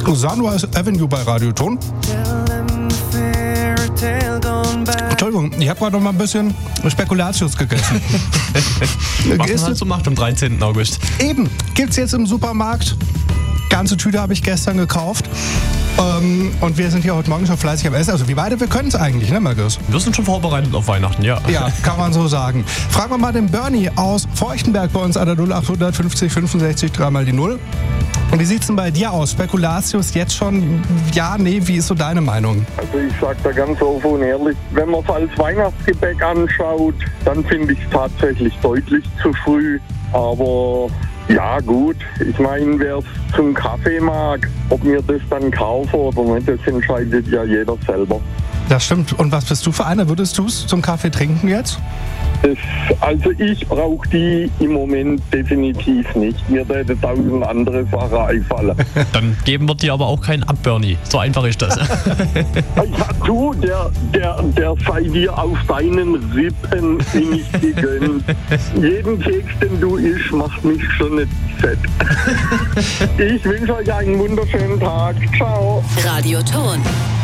Sunrise Avenue bei Radioton. Entschuldigung, ich habe gerade noch mal ein bisschen Spekulatius gegessen. Was man halt so macht am 13. August. Eben, gibt's jetzt im Supermarkt. Ganze Tüte habe ich gestern gekauft. Und wir sind hier heute Morgen schon fleißig am Essen. Also wir beide, wir können es eigentlich, ne, Markus? Wir sind schon vorbereitet auf Weihnachten, ja. Ja, kann man so sagen. Fragen wir mal den Bernie aus Feuchtenberg bei uns an der 0800 50 65 3 mal die 0. Und wie sieht's denn bei dir aus? Spekulatius jetzt schon? Ja, nee, wie ist so deine Meinung? Also ich sag da ganz offen und ehrlich, wenn man es als Weihnachtsgebäck anschaut, dann finde ich es tatsächlich deutlich zu früh. Aber ja gut, ich meine, wer es zum Kaffee mag, ob mir das dann kaufe oder nicht, das entscheidet ja jeder selber. Das stimmt. Und was bist du für einer? Würdest du es zum Kaffee trinken jetzt? Also ich brauche die im Moment definitiv nicht. Mir hätte 1000 andere Sachen einfallen. Dann geben wir dir aber auch keinen ab, Bernie. So einfach ist das. Ja, du, der sei dir auf deinen Rippen nicht gegönnt. Jeden Keks, den du isst, macht mich schon nicht fett. Ich wünsche euch einen wunderschönen Tag. Ciao. Radioton.